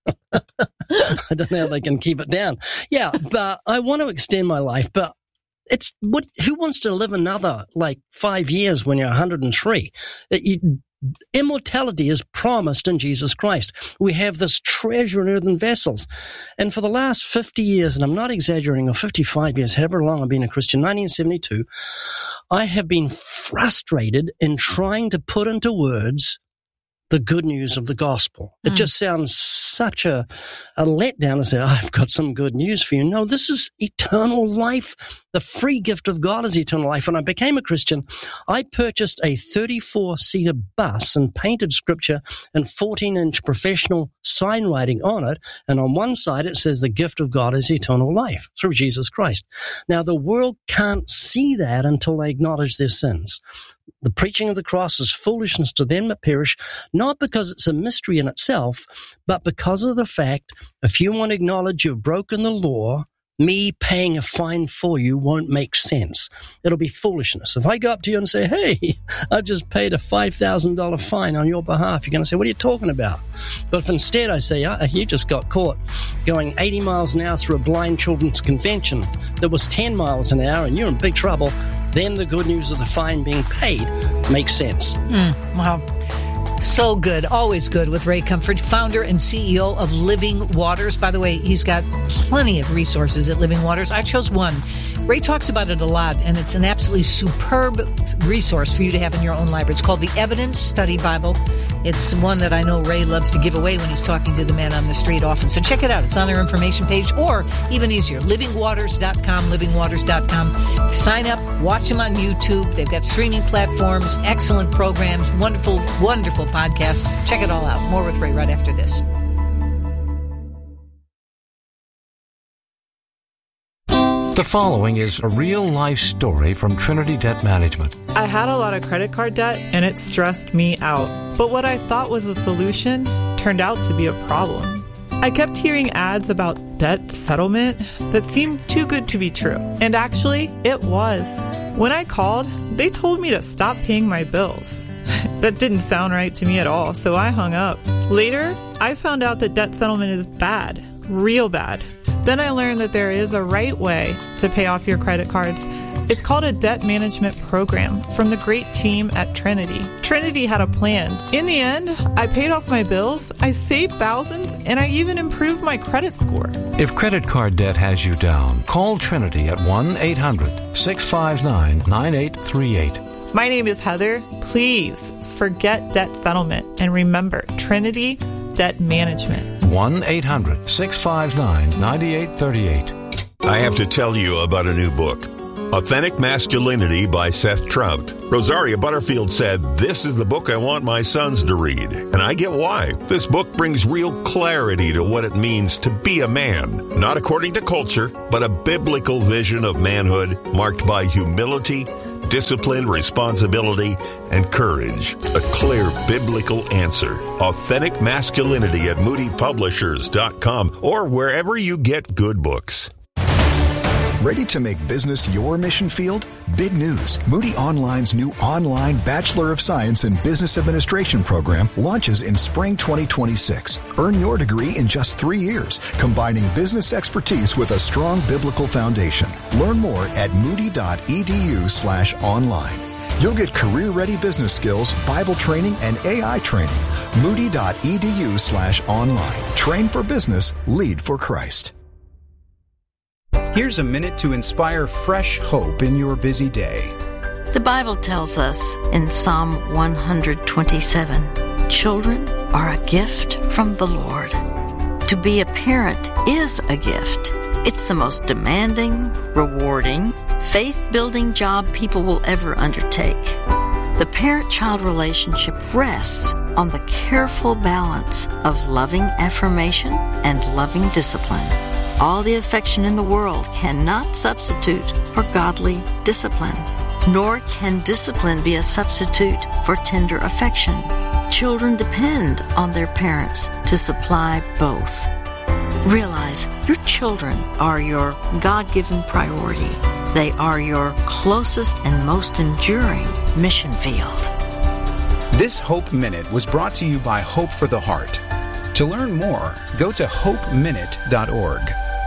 I don't know how they can keep it down. Yeah, but I want to extend my life, but it's what, who wants to live another, like, five years when you're one hundred three? It, you, Immortality is promised in Jesus Christ. We have this treasure in earthen vessels. And for the last fifty years, and I'm not exaggerating, or fifty-five years, however long I've been a Christian, nineteen seventy-two, I have been frustrated in trying to put into words the good news of the gospel. It mm. just sounds such a, a letdown to say, oh, I've got some good news for you. No, this is eternal life. The free gift of God is eternal life. When I became a Christian, I purchased a thirty-four seater bus and painted scripture and fourteen inch professional sign writing on it. And on one side, it says the gift of God is eternal life through Jesus Christ. Now, the world can't see that until they acknowledge their sins. The preaching of the cross is foolishness to them that perish, not because it's a mystery in itself, but because of the fact, if you want to acknowledge you've broken the law, me paying a fine for you won't make sense. It'll be foolishness. If I go up to you and say, hey, I've just paid a five thousand dollars fine on your behalf, you're going to say, what are you talking about? But if instead I say, oh, you just got caught going eighty miles an hour through a blind children's convention that was ten miles an hour and you're in big trouble, then the good news of the fine being paid makes sense. Mm, wow. So good. Always good with Ray Comfort, founder and C E O of Living Waters. By the way, he's got plenty of resources at Living Waters. I chose one. Ray talks about it a lot, and it's an absolutely superb resource for you to have in your own library. It's called the Evidence Study Bible. It's one that I know Ray loves to give away when he's talking to the man on the street often. So check it out. It's on our information page, or even easier, living waters dot com, living waters dot com. Sign up, watch them on YouTube. They've got streaming platforms, excellent programs, wonderful, wonderful podcasts. Check it all out. More with Ray right after this. The following is a real-life story from Trinity Debt Management. I had a lot of credit card debt, and it stressed me out. But what I thought was a solution turned out to be a problem. I kept hearing ads about debt settlement that seemed too good to be true. And actually, it was. When I called, they told me to stop paying my bills. That didn't sound right to me at all, so I hung up. Later, I found out that debt settlement is bad, real bad. Then I learned that there is a right way to pay off your credit cards It's called a debt management program from the great team at Trinity. Trinity had a plan. In the end, I paid off my bills, I saved thousands, and I even improved my credit score. If credit card debt has you down, call Trinity at one eight hundred six five nine nine eight three eight. My name is Heather. Please forget debt settlement and remember Trinity Debt Management. one eight hundred six five nine nine eight three eight. I have to tell you about a new book, Authentic Masculinity by Seth Trout. Rosaria Butterfield said, "This is the book I want my sons to read." And I get why. This book brings real clarity to what it means to be a man. Not according to culture, but a biblical vision of manhood marked by humility, discipline, responsibility, and courage. A clear biblical answer. Authentic Masculinity at moody publishers dot com or wherever you get good books. Ready to make business your mission field? Big news. Moody Online's new online Bachelor of Science in Business Administration program launches in spring twenty twenty-six. Earn your degree in just three years, combining business expertise with a strong biblical foundation. Learn more at moody.edu slash online. You'll get career-ready business skills, Bible training, and A I training. Moody.edu slash online. Train for business, lead for Christ. Here's a minute to inspire fresh hope in your busy day. The Bible tells us in Psalm one twenty-seven, children are a gift from the Lord. To be a parent is a gift. It's the most demanding, rewarding, faith-building job people will ever undertake. The parent-child relationship rests on the careful balance of loving affirmation and loving discipline. All the affection in the world cannot substitute for godly discipline, nor can discipline be a substitute for tender affection. Children depend on their parents to supply both. Realize your children are your God-given priority. They are your closest and most enduring mission field. This Hope Minute was brought to you by Hope for the Heart. To learn more, go to hope minute dot org.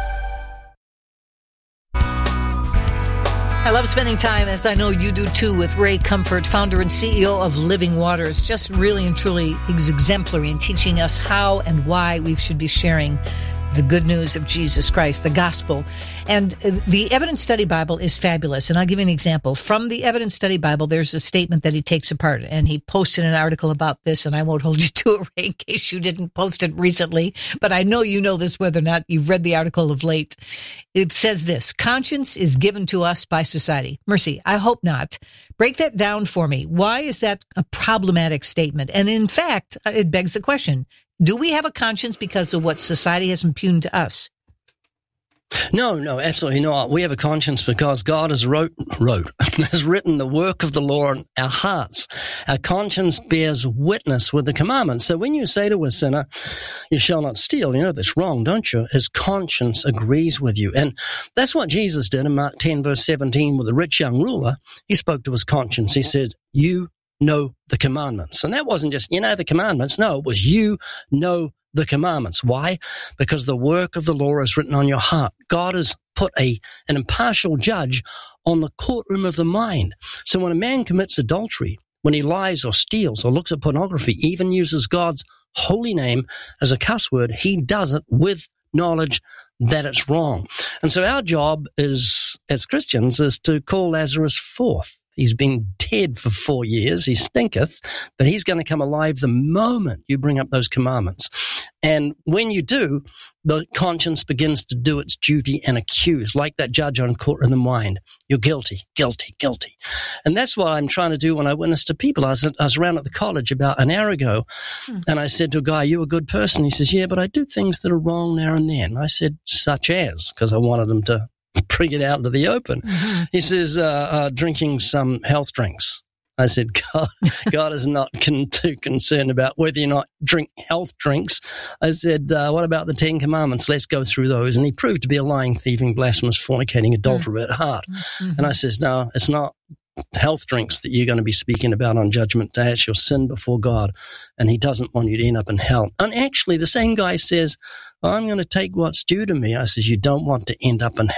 I love spending time, as I know you do too, with Ray Comfort, founder and C E O of Living Waters. Just really and truly exemplary in teaching us how and why we should be sharing the good news of Jesus Christ, the gospel. And the Evidence Study Bible is fabulous. And I'll give you an example. From the Evidence Study Bible, there's a statement that he takes apart, and he posted an article about this, and I won't hold you to it, Ray, in case you didn't post it recently, but I know you know this whether or not you've read the article of late. It says this: conscience is given to us by society. Mercy, I hope not. Break that down for me. Why is that a problematic statement? And in fact, it begs the question, do we have a conscience because of what society has impugned to us? No, no, absolutely not. We have a conscience because God has wrote, wrote, has written the work of the law in our hearts. Our conscience bears witness with the commandments. So when you say to a sinner, you shall not steal, you know that's wrong, don't you? His conscience agrees with you. And that's what Jesus did in Mark ten, verse seventeen, with the rich young ruler. He spoke to his conscience. He said, you know the commandments. And that wasn't just, you know the commandments. No, it was you know the commandments. Why? Because the work of the law is written on your heart. God has put a an impartial judge on the courtroom of the mind. So when a man commits adultery, when he lies or steals or looks at pornography, even uses God's holy name as a cuss word, he does it with knowledge that it's wrong. And so our job is, as Christians, is to call Lazarus forth. He's been dead for four years. He stinketh, but he's going to come alive the moment you bring up those commandments. And when you do, the conscience begins to do its duty and accuse, like that judge on court in the mind. You're guilty, guilty, guilty. And that's what I'm trying to do when I witness to people. I was, I was around at the college about an hour ago, hmm. and I said to a guy, "You're a good person." He says, "Yeah, but I do things that are wrong now and then." I said, "Such as?" Because I wanted him to bring it out into the open. Mm-hmm. He says, uh, uh, drinking some health drinks. I said, God, God is not con- too concerned about whether you not drink health drinks. I said, uh, what about the Ten Commandments? Let's go through those. And he proved to be a lying, thieving, blasphemous, fornicating, adulterer mm-hmm. at heart. Mm-hmm. And I says, no, it's not health drinks that you're going to be speaking about on Judgment Day. It's your sin before God, and he doesn't want you to end up in hell. And actually, the same guy says, I'm going to take what's due to me. I says, you don't want to end up in hell.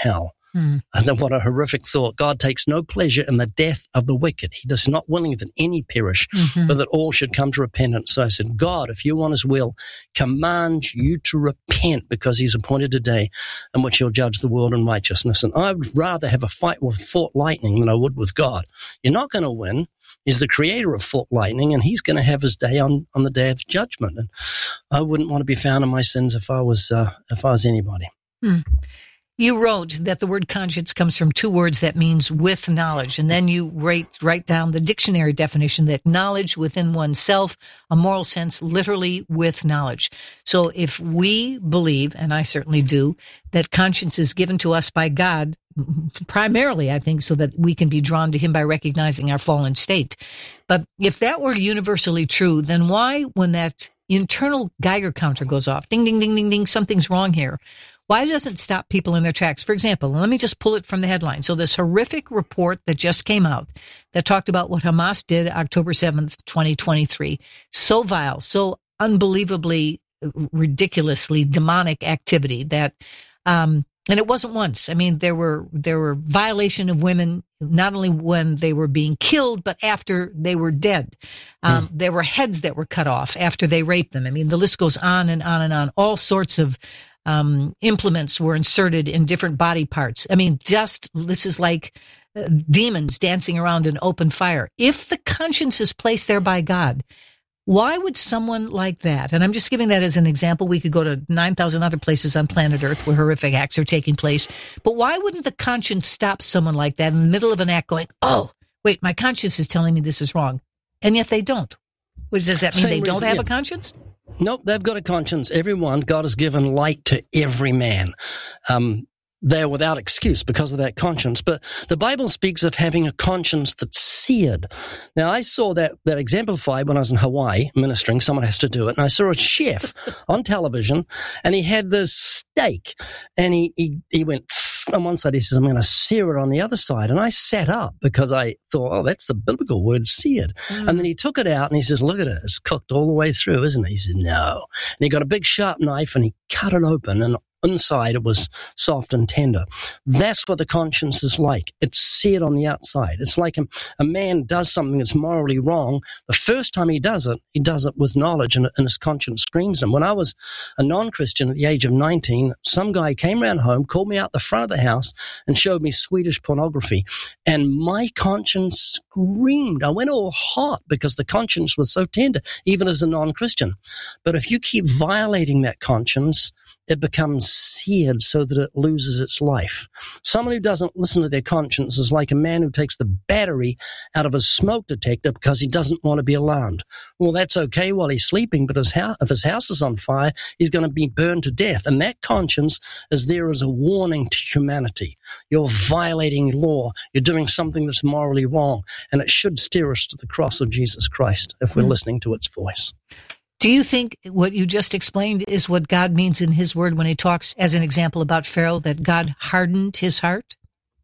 Hmm. And then what a horrific thought. God takes no pleasure in the death of the wicked. He does not willing that any perish, Mm-hmm. but that all should come to repentance. So I said, God, if you want his will, command you to repent, because he's appointed a day in which he'll judge the world in righteousness. And I would rather have a fight with Fort Lightning than I would with God. You're not going to win. He's the creator of Fort Lightning, and he's going to have his day on, on the day of judgment. And I wouldn't want to be found in my sins if I was, uh, if I was anybody. Hmm. You wrote that the word conscience comes from two words that means with knowledge. And then you write, write down the dictionary definition that knowledge within oneself, a moral sense, literally with knowledge. So if we believe, and I certainly do, that conscience is given to us by God, primarily, I think, so that we can be drawn to him by recognizing our fallen state. But if that were universally true, then why, when that internal Geiger counter goes off, ding, ding, ding, ding, ding, something's wrong here, why doesn't it stop people in their tracks? For example, let me just pull it from the headline. So this horrific report that just came out that talked about what Hamas did October seventh, twenty twenty-three. So vile, so unbelievably, ridiculously demonic activity that, um, and it wasn't once. I mean, there were, there were violation of women, not only when they were being killed, but after they were dead. Um, mm. There were heads that were cut off after they raped them. I mean, the list goes on and on and on. All sorts of Um, implements were inserted in different body parts. I mean, just, this is like uh, demons dancing around an open fire. If the conscience is placed there by God, why would someone like that, and I'm just giving that as an example, we could go to nine thousand other places on planet Earth where horrific acts are taking place, but why wouldn't the conscience stop someone like that in the middle of an act going, oh, wait, my conscience is telling me this is wrong, and yet they don't? Which, does that mean Same they don't reason, have yeah. a conscience? Nope, they've got a conscience. Everyone, God has given light to every man. Um, they're without excuse because of that conscience. But the Bible speaks of having a conscience that's seared. Now, I saw that, that exemplified when I was in Hawaii ministering. Someone has to do it. And I saw a chef on television, and he had this steak, and he, he, he went on one side. He says, I'm going to sear it on the other side. And I sat up because I thought, oh, that's the biblical word, seared. Mm. And then he took it out and he says, look at it. It's cooked all the way through, isn't it? He said, no. And he got a big sharp knife and he cut it open, and inside it was soft and tender. That's what the conscience is like. It's seared on the outside. It's like a, a man does something that's morally wrong. The first time he does it, he does it with knowledge, and, and his conscience screams him. When I was a non-Christian at the age of nineteen, some guy came around home, called me out the front of the house, and showed me Swedish pornography. And my conscience screamed. I went all hot because the conscience was so tender, even as a non-Christian. But if you keep violating that conscience, it becomes seared so that it loses its life. Someone who doesn't listen to their conscience is like a man who takes the battery out of his smoke detector because he doesn't want to be alarmed. Well, that's okay while he's sleeping, but his house, if his house is on fire, he's going to be burned to death. And that conscience is there as a warning to humanity. You're violating law. You're doing something that's morally wrong. And it should steer us to the cross of Jesus Christ if we're mm. listening to its voice. Do you think what you just explained is what God means in his word when he talks, as an example, about Pharaoh, that God hardened his heart?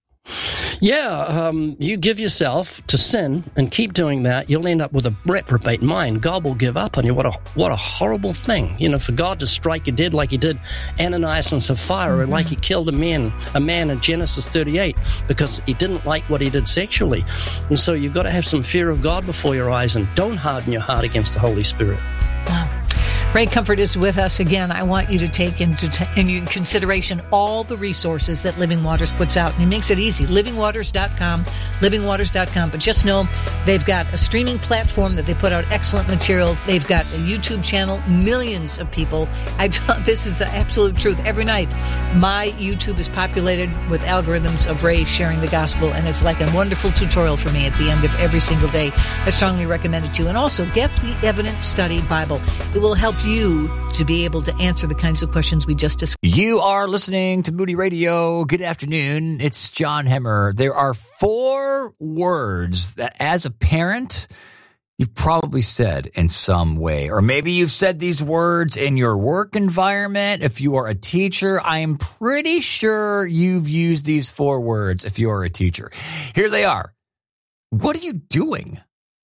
Yeah, um, you give yourself to sin and keep doing that, you'll end up with a reprobate mind. God will give up on you. What a what a horrible thing. You know, for God to strike you dead like he did Ananias and Sapphira, mm-hmm. and like he killed a man, a man in Genesis thirty-eight because he didn't like what he did sexually. And so you've got to have some fear of God before your eyes, and don't harden your heart against the Holy Spirit. Wow. Ray Comfort is with us again. I want you to take into, t- into consideration all the resources that Living Waters puts out. And he makes it easy. living waters dot com, living waters dot com. But just know they've got a streaming platform that they put out excellent material. They've got a YouTube channel, millions of people. I This is the absolute truth. Every night, my YouTube is populated with algorithms of Ray sharing the gospel, and it's like a wonderful tutorial for me at the end of every single day. I strongly recommend it to you. And also, get the Evidence Study Bible. It will help you to be able to answer the kinds of questions we just discussed. You are listening to Moody Radio. Good afternoon. It's John Hemmer. There are four words that as a parent, you've probably said in some way, or maybe you've said these words in your work environment. If you are a teacher, I am pretty sure you've used these four words if you are a teacher. Here they are. What are you doing?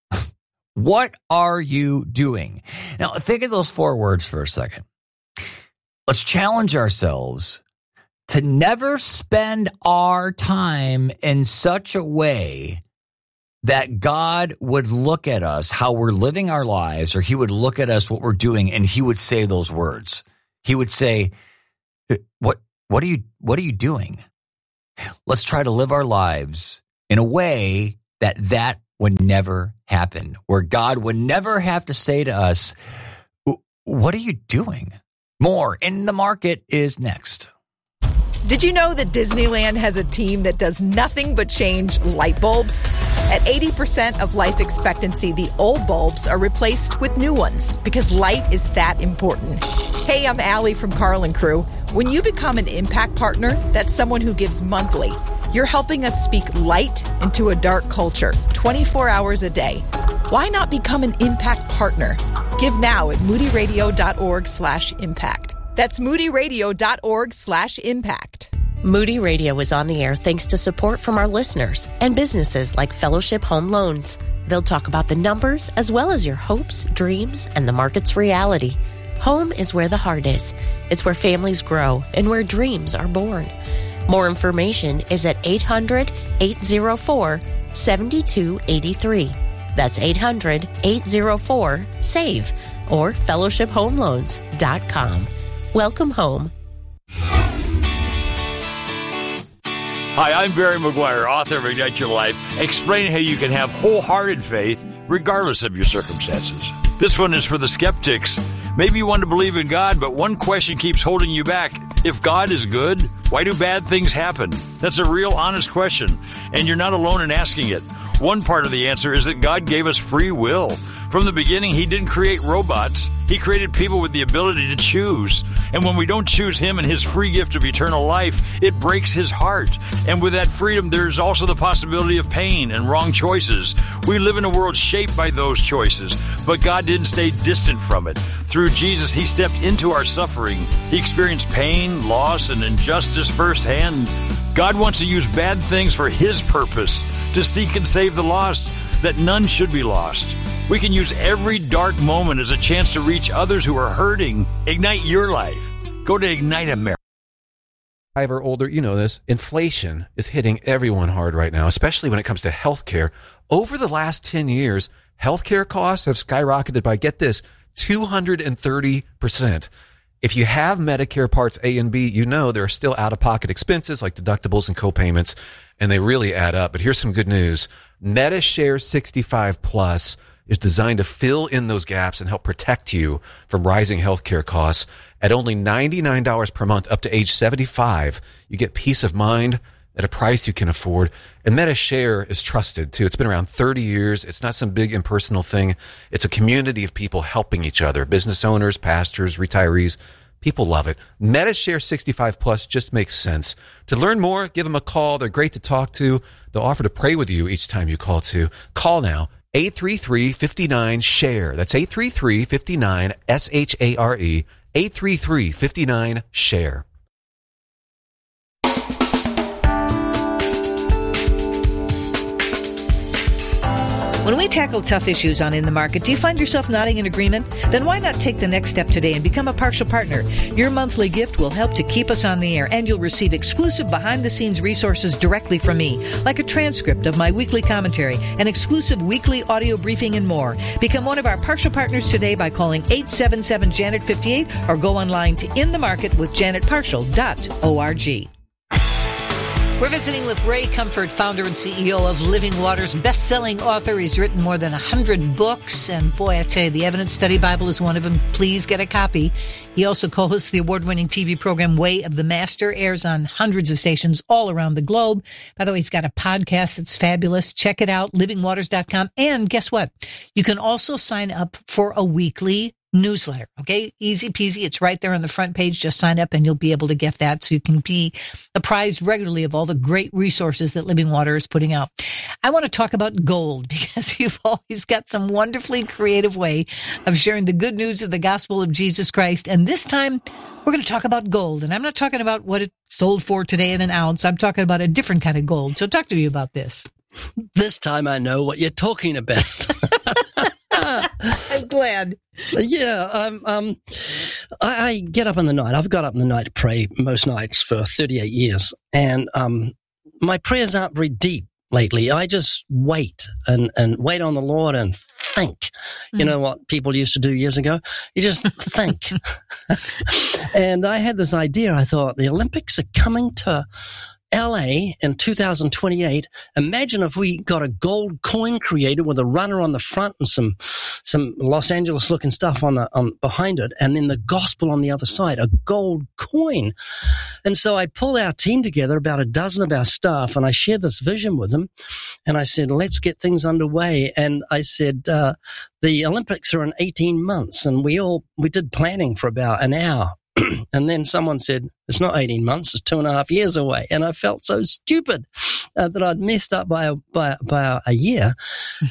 What are you doing? Now, think of those four words for a second. Let's challenge ourselves to never spend our time in such a way that God would look at us, how we're living our lives, or he would look at us, what we're doing, and he would say those words. He would say, what, what are you, what are you doing? Let's try to live our lives in a way that that would never happen, where God would never have to say to us, what are you doing? More In the Market is next. Did you know that Disneyland has a team that does nothing but change light bulbs? At eighty percent of life expectancy, the old bulbs are replaced with new ones because light is that important. Hey, I'm Allie from Carl and Crew. When you become an Impact Partner, that's someone who gives monthly. You're helping us speak light into a dark culture, twenty-four hours a day. Why not become an Impact Partner? Give now at moodyradio.org slash impact. That's moodyradio.org slash impact. Moody Radio is on the air thanks to support from our listeners and businesses like Fellowship Home Loans. They'll talk about the numbers as well as your hopes, dreams, and the market's reality. Home is where the heart is. It's where families grow and where dreams are born. More information is at eight hundred, eight oh four, seven two eight three. That's eight hundred, eight oh four, SAVE or fellowship home loans dot com. Welcome home. Hi, I'm Barry McGuire, author of Ignite Your Life, explaining how you can have wholehearted faith regardless of your circumstances. This one is for the skeptics. Maybe you want to believe in God, but one question keeps holding you back. If God is good, why do bad things happen? That's a real honest question, and you're not alone in asking it. One part of the answer is that God gave us free will. From the beginning, he didn't create robots. He created people with the ability to choose. And when we don't choose him and his free gift of eternal life, it breaks his heart. And with that freedom, there's also the possibility of pain and wrong choices. We live in a world shaped by those choices, but God didn't stay distant from it. Through Jesus, he stepped into our suffering. He experienced pain, loss, and injustice firsthand. God wants to use bad things for his purpose, to seek and save the lost, that none should be lost. We can use every dark moment as a chance to reach others who are hurting. Ignite your life. Go to Ignite America. Five or older, you know this. Inflation is hitting everyone hard right now, especially when it comes to healthcare. Over the last ten years, healthcare costs have skyrocketed by, get this, two hundred thirty percent. If you have Medicare Parts A and B, you know there are still out-of-pocket expenses like deductibles and co-payments, and they really add up. But here's some good news. MediShare sixty-five Plus is designed to fill in those gaps and help protect you from rising healthcare costs. At only ninety-nine dollars per month up to age seventy-five, you get peace of mind at a price you can afford. And MediShare is trusted, too. It's been around thirty years. It's not some big impersonal thing. It's a community of people helping each other, business owners, pastors, retirees. People love it. MediShare sixty-five Plus just makes sense. To learn more, give them a call. They're great to talk to. They'll offer to pray with you each time you call, too. Call now. eight three three, five nine, SHARE. That's eight three three, five nine, S H A R E. eight three three, five nine, SHARE. When we tackle tough issues on In the Market, do you find yourself nodding in agreement? Then why not take the next step today and become a partial partner? Your monthly gift will help to keep us on the air, and you'll receive exclusive behind-the-scenes resources directly from me, like a transcript of my weekly commentary, an exclusive weekly audio briefing, and more. Become one of our partial partners today by calling eight seven seven, Janet fifty-eight or go online to in the market with janet partial dot org. We're visiting with Ray Comfort, founder and C E O of Living Waters, best-selling author. He's written more than one hundred books, and boy, I tell you, the Evidence Study Bible is one of them. Please get a copy. He also co-hosts the award-winning T V program Way of the Master, airs on hundreds of stations all around the globe. By the way, he's got a podcast that's fabulous. Check it out, living waters dot com. And guess what? You can also sign up for a weekly newsletter. Okay. Easy peasy. It's right there on the front page. Just sign up and you'll be able to get that so you can be apprised regularly of all the great resources that Living Water is putting out. I want to talk about gold because you've always got some wonderfully creative way of sharing the good news of the gospel of Jesus Christ. And this time we're going to talk about gold. And I'm not talking about what it sold for today in an ounce. I'm talking about a different kind of gold. So talk to me about this. This time I know what you're talking about. I'm glad. Yeah, um, um, I, I get up in the night. I've got up in the night to pray most nights for thirty-eight years. And um, my prayers aren't very deep lately. I just wait and, and wait on the Lord and think. You mm. know what people used to do years ago? You just think. And I had this idea. I thought, the Olympics are coming to L A in two thousand twenty-eight. Imagine if we got a gold coin created with a runner on the front and some some Los Angeles looking stuff on the on behind it, and then the gospel on the other side, a gold coin. And so I pulled our team together, about a dozen of our staff, and I shared this vision with them. And I said, let's get things underway. And I said, uh, the Olympics are in eighteen months, and we all we did planning for about an hour. And then someone said, it's not eighteen months, it's two and a half years away. And I felt so stupid uh, that I'd messed up by a, by, by a year.